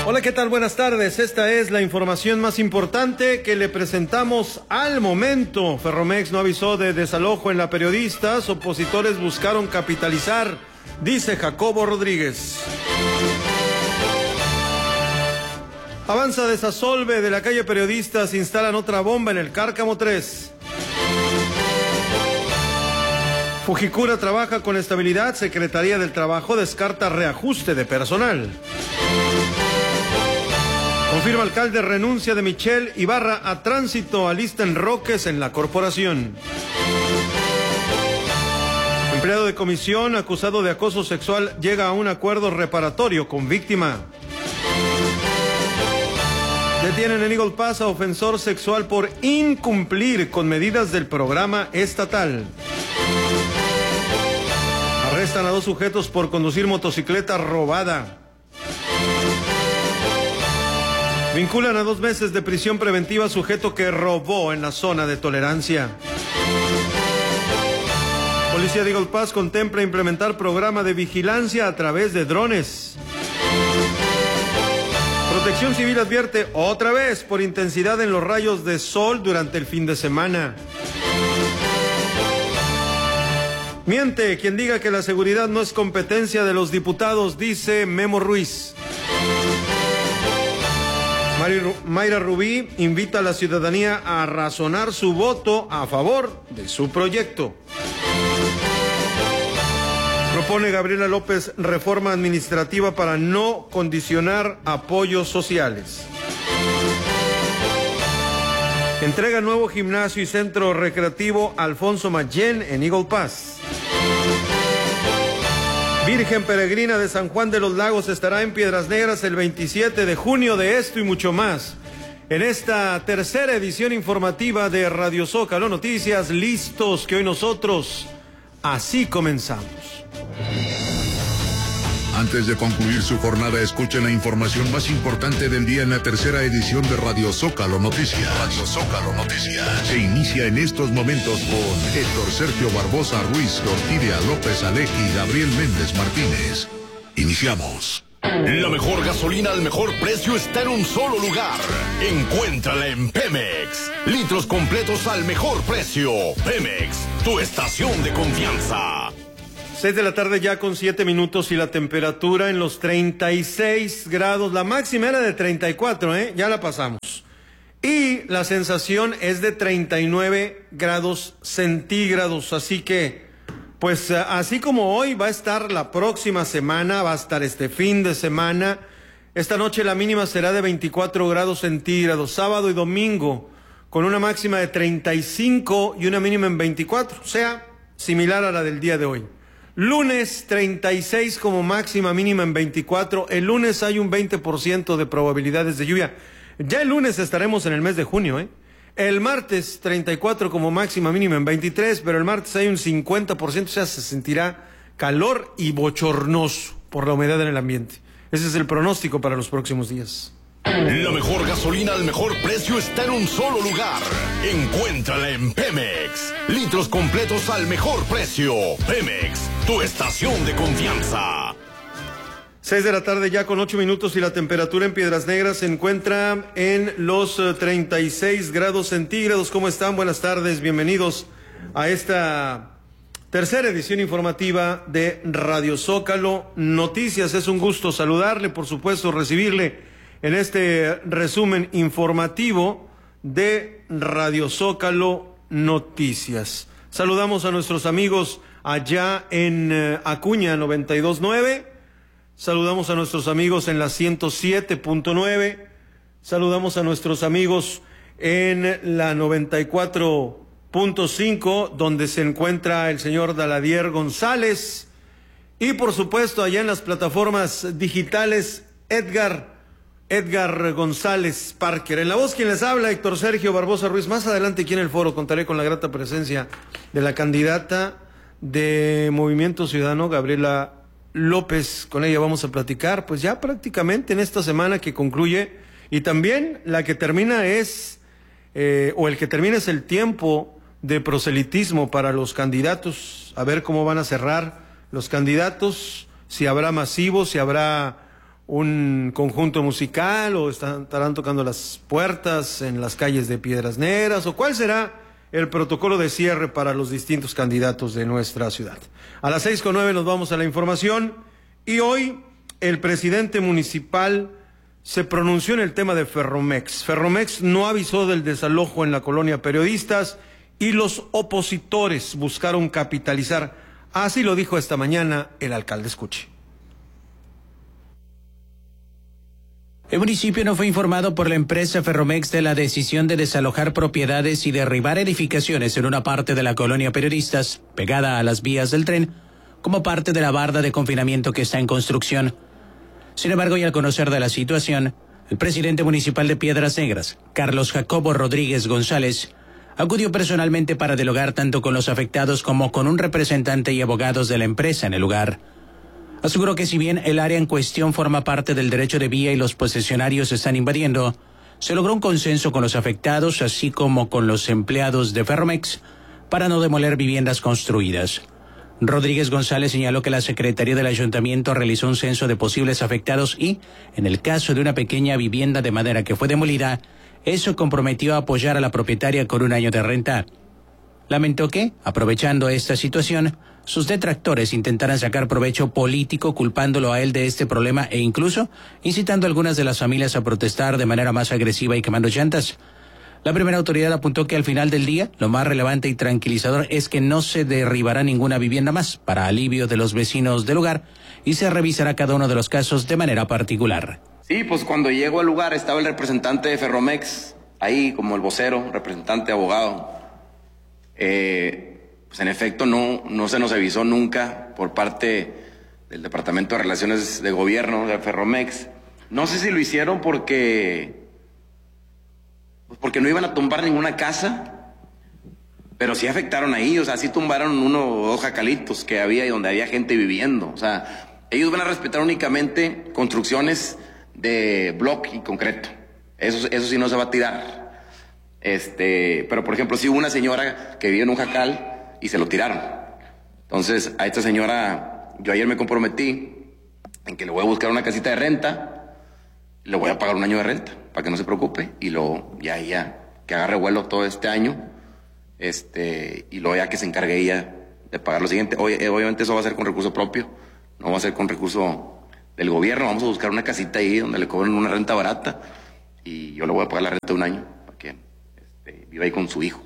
Hola, ¿qué tal? Buenas tardes. Esta es la información más importante que le presentamos al momento. Ferromex no avisó de desalojo en la periodistas. Opositores buscaron capitalizar, dice Jacobo Rodríguez. Avanza Desasolve de la calle Periodistas. Instalan otra bomba en el Cárcamo 3. Fujikura trabaja con estabilidad. Secretaría del Trabajo descarta reajuste de personal. Confirma alcalde renuncia de Michelle Ibarra a tránsito. Alistan Roques en la corporación. Empleado de comisión acusado de acoso sexual llega a un acuerdo reparatorio con víctima. Detienen en Eagle Pass a ofensor sexual por incumplir con medidas del programa estatal. Arrestan a 2 sujetos por conducir motocicleta robada. Vinculan a 2 meses de prisión preventiva a sujeto que robó en la zona de tolerancia. Policía de Eagle Pass contempla implementar programa de vigilancia a través de drones. Protección Civil advierte otra vez por intensidad en los rayos de sol durante el fin de semana. Miente quien diga que la seguridad no es competencia de los diputados, dice Memo Ruiz. Mayra Rubí invita a la ciudadanía a razonar su voto a favor de su proyecto. Propone Gabriela López reforma administrativa para no condicionar apoyos sociales. Entrega nuevo gimnasio y centro recreativo Alfonso Mayén en Eagle Pass. Virgen Peregrina de San Juan de los Lagos estará en Piedras Negras el 27 de junio. De esto y mucho más en esta tercera edición informativa de Radio Zócalo Noticias. Listos que hoy nosotros así comenzamos. Antes de concluir su jornada, escuchen la información más importante del día en la tercera edición de Radio Zócalo Noticias. Radio Zócalo Noticias. Se inicia en estos momentos con Héctor Sergio Barbosa Ruiz, Orquídea López Alec y Gabriel Méndez Martínez. Iniciamos. La mejor gasolina al mejor precio está en un solo lugar. Encuéntrala en Pemex. Litros completos al mejor precio. Pemex, tu estación de confianza. 6 de la tarde ya con 7 minutos y la temperatura en los 36 grados. La máxima era de 34, ya la pasamos. Y la sensación es de 39 grados centígrados. Así que, pues así como hoy va a estar la próxima semana, va a estar este fin de semana. Esta noche la mínima será de 24 grados centígrados. Sábado y domingo con una máxima de 35 y una mínima en 24. O sea, similar a la del día de hoy. Lunes 36 como máxima, mínima en 24. El lunes hay un 20% de probabilidades de lluvia. Ya el lunes estaremos en el mes de junio, El martes 34 como máxima, mínima en 23, pero el martes hay un 50%, o sea, se sentirá calor y bochornoso por la humedad en el ambiente. Ese es el pronóstico para los próximos días. La mejor gasolina al mejor precio está en un solo lugar. Encuéntrala en Pemex. Litros completos al mejor precio. Pemex, tu estación de confianza. 6 de la tarde ya con 8 minutos y la temperatura en Piedras Negras se encuentra en los 36 grados centígrados. ¿Cómo están? Buenas tardes, bienvenidos a esta tercera edición informativa de Radio Zócalo Noticias. Es un gusto saludarle, por supuesto, recibirle en este resumen informativo de Radio Zócalo Noticias. Saludamos a nuestros amigos allá en Acuña 92.9. Saludamos a nuestros amigos en la 107.9. Saludamos a nuestros amigos en la 94.5, donde se encuentra el señor Daladier González. Y por supuesto allá en las plataformas digitales Edgar González Parker. En la voz quien les habla, Héctor Sergio Barbosa Ruiz. Más adelante aquí en el foro contaré con la grata presencia de la candidata de Movimiento Ciudadano, Gabriela López. Con ella vamos a platicar, pues ya prácticamente en esta semana que concluye, y también la que termina es, el que termina es el tiempo de proselitismo para los candidatos. A ver cómo van a cerrar los candidatos, si habrá masivos, si habrá un conjunto musical o estarán tocando las puertas en las calles de Piedras Negras, o cuál será el protocolo de cierre para los distintos candidatos de nuestra ciudad. A las 6:09 nos vamos a la información y hoy el presidente municipal se pronunció en el tema de Ferromex. Ferromex no avisó del desalojo en la colonia Periodistas y los opositores buscaron capitalizar. Así lo dijo esta mañana el alcalde. Escuche. El municipio no fue informado por la empresa Ferromex de la decisión de desalojar propiedades y derribar edificaciones en una parte de la colonia Periodistas, pegada a las vías del tren, como parte de la barda de confinamiento que está en construcción. Sin embargo, y al conocer de la situación, el presidente municipal de Piedras Negras, Carlos Jacobo Rodríguez González, acudió personalmente para dialogar tanto con los afectados como con un representante y abogados de la empresa en el lugar. Aseguró que si bien el área en cuestión forma parte del derecho de vía y los posesionarios están invadiendo, se logró un consenso con los afectados, así como con los empleados de Ferromex, para no demoler viviendas construidas. Rodríguez González señaló que la Secretaría del Ayuntamiento realizó un censo de posibles afectados y, en el caso de una pequeña vivienda de madera que fue demolida, eso comprometió a apoyar a la propietaria con un año de renta. Lamentó que, aprovechando esta situación, sus detractores intentaran sacar provecho político culpándolo a él de este problema e incluso incitando a algunas de las familias a protestar de manera más agresiva y quemando llantas. La primera autoridad apuntó que al final del día, lo más relevante y tranquilizador es que no se derribará ninguna vivienda más, para alivio de los vecinos del lugar, y se revisará cada uno de los casos de manera particular. Sí, pues cuando llego al lugar estaba el representante de Ferromex, ahí como el vocero, representante, abogado. Pues en efecto no se nos avisó nunca por parte del Departamento de Relaciones de Gobierno de Ferromex. No sé si lo hicieron porque no iban a tumbar ninguna casa, pero sí afectaron ahí, o sea, sí tumbaron uno o dos jacalitos que había y donde había gente viviendo. O sea, ellos van a respetar únicamente construcciones de bloque y concreto. Eso sí no se va a tirar. Pero por ejemplo, sí hubo una señora que vive en un jacal y se lo tiraron. Entonces, a esta señora, yo ayer me comprometí en que le voy a buscar una casita de renta, le voy a pagar un año de renta, para que no se preocupe, y luego ya que agarre vuelo todo este año, y luego ya que se encargue ella de pagar lo siguiente. Obviamente eso va a ser con recurso propio, no va a ser con recurso del gobierno. Vamos a buscar una casita ahí donde le cobren una renta barata, y yo le voy a pagar la renta de un año, para que viva ahí con su hijo.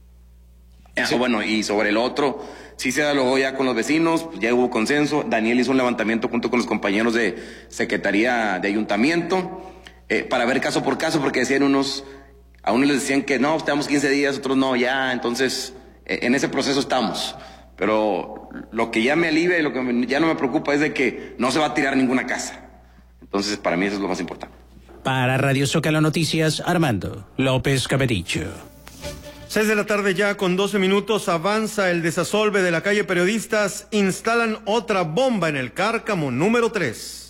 Sí. Bueno, y sobre el otro, sí se dialogó ya con los vecinos, ya hubo consenso. Daniel hizo un levantamiento junto con los compañeros de Secretaría de Ayuntamiento, para ver caso por caso, porque decían a unos les decían que no, estamos 15 días, otros no, ya. Entonces, en ese proceso estamos. Pero lo que ya me alivia y lo que ya no me preocupa es de que no se va a tirar ninguna casa. Entonces, para mí eso es lo más importante. Para Radio Zócalo Noticias, Armando López Capeticho. 6 de la tarde ya con 12 minutos, avanza el desasolve de la calle Periodistas, instalan otra bomba en el Cárcamo número 3.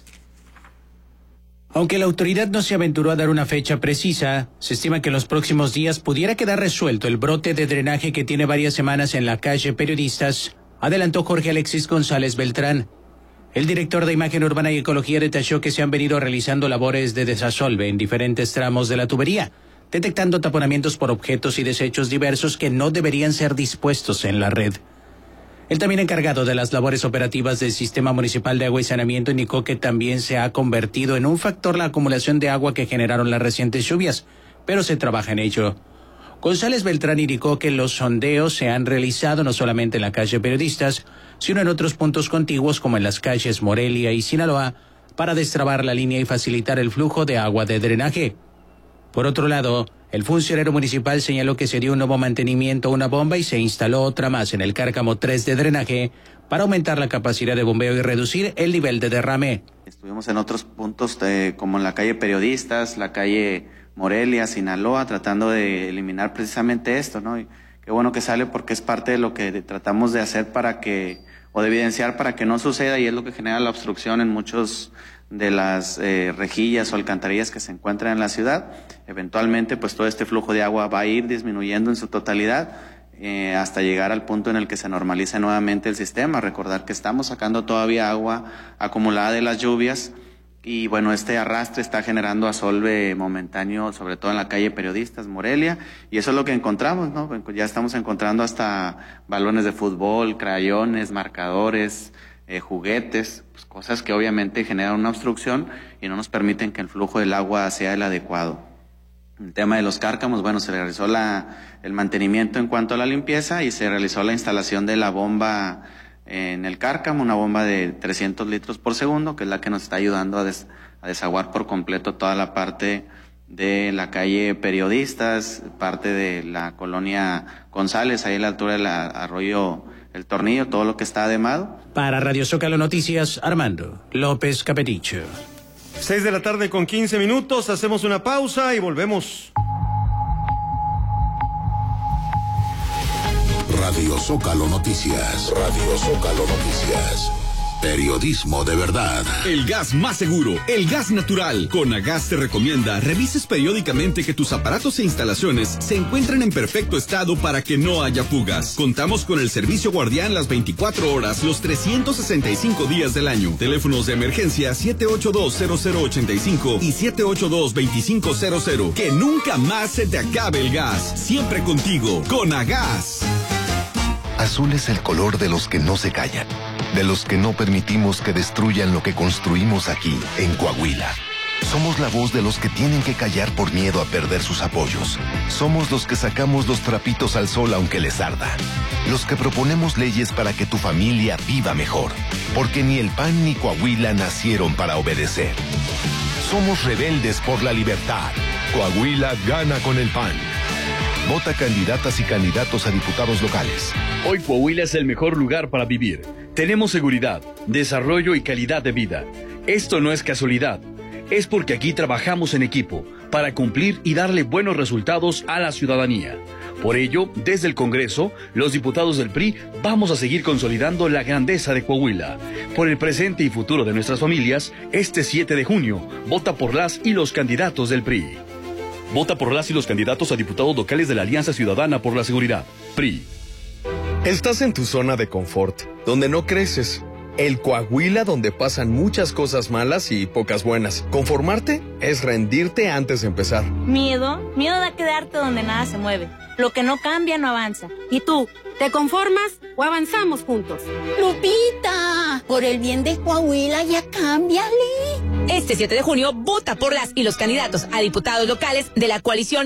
Aunque la autoridad no se aventuró a dar una fecha precisa, se estima que en los próximos días pudiera quedar resuelto el brote de drenaje que tiene varias semanas en la calle Periodistas, adelantó Jorge Alexis González Beltrán. El director de Imagen Urbana y Ecología detalló que se han venido realizando labores de desasolve en diferentes tramos de la tubería, detectando taponamientos por objetos y desechos diversos que no deberían ser dispuestos en la red. El también encargado de las labores operativas del Sistema Municipal de Agua y Saneamiento indicó que también se ha convertido en un factor la acumulación de agua que generaron las recientes lluvias, pero se trabaja en ello. González Beltrán indicó que los sondeos se han realizado no solamente en la calle Periodistas, sino en otros puntos contiguos como en las calles Morelia y Sinaloa, para destrabar la línea y facilitar el flujo de agua de drenaje. Por otro lado, el funcionario municipal señaló que se dio un nuevo mantenimiento a una bomba y se instaló otra más en el Cárcamo 3 de drenaje para aumentar la capacidad de bombeo y reducir el nivel de derrame. Estuvimos en otros puntos como en la calle Periodistas, la calle Morelia, Sinaloa, tratando de eliminar precisamente esto, ¿no? Y qué bueno que sale porque es parte de lo que tratamos de hacer de evidenciar para que no suceda, y es lo que genera la obstrucción en muchos de las rejillas o alcantarillas que se encuentran en la ciudad. Eventualmente, pues todo este flujo de agua va a ir disminuyendo en su totalidad hasta llegar al punto en el que se normalice nuevamente el sistema. Recordar que estamos sacando todavía agua acumulada de las lluvias, Y bueno, este arrastre está generando asolve momentáneo, sobre todo en la calle Periodistas, Morelia, y eso es lo que encontramos, ¿no? Ya estamos encontrando hasta balones de fútbol, crayones, marcadores, juguetes, pues cosas que obviamente generan una obstrucción y no nos permiten que el flujo del agua sea el adecuado. El tema de los cárcamos, bueno, se realizó el mantenimiento en cuanto a la limpieza y se realizó la instalación de la bomba en el cárcamo, una bomba de 300 litros por segundo, que es la que nos está ayudando a desaguar por completo toda la parte de la calle Periodistas, parte de la colonia González, ahí a la altura del arroyo El Tornillo, todo lo que está ademado. Para Radio Zócalo Noticias, Armando López Capericho. 6:15 p.m, hacemos una pausa y volvemos. Radio Zócalo Noticias. Radio Zócalo Noticias. Periodismo de verdad. El gas más seguro, el gas natural. Conagas te recomienda revises periódicamente que tus aparatos e instalaciones se encuentren en perfecto estado para que no haya fugas. Contamos con el servicio guardián las 24 horas, los 365 días del año. Teléfonos de emergencia 782-0085 y 782-2500. Que nunca más se te acabe el gas. Siempre contigo, Conagas. Azul es el color de los que no se callan, de los que no permitimos que destruyan lo que construimos aquí, en Coahuila. Somos la voz de los que tienen que callar por miedo a perder sus apoyos. Somos los que sacamos los trapitos al sol aunque les arda. Los que proponemos leyes para que tu familia viva mejor. Porque ni el PAN ni Coahuila nacieron para obedecer. Somos rebeldes por la libertad. Coahuila gana con el PAN. Vota candidatas y candidatos a diputados locales. Hoy Coahuila es el mejor lugar para vivir. Tenemos seguridad, desarrollo y calidad de vida. Esto no es casualidad. Es porque aquí trabajamos en equipo para cumplir y darle buenos resultados a la ciudadanía. Por ello, desde el Congreso, los diputados del PRI vamos a seguir consolidando la grandeza de Coahuila. Por el presente y futuro de nuestras familias, este 7 de junio, vota por las y los candidatos del PRI. Vota por las y los candidatos a diputados locales de la Alianza Ciudadana por la Seguridad, PRI. Estás en tu zona de confort, donde no creces. El Coahuila donde pasan muchas cosas malas y pocas buenas. Conformarte es rendirte antes de empezar. Miedo da quedarte donde nada se mueve. Lo que no cambia no avanza. ¿Y tú? ¿Te conformas o avanzamos juntos? Lupita, por el bien de Coahuila ya cámbiale. Este 7 de junio, vota por las y los candidatos a diputados locales de la coalición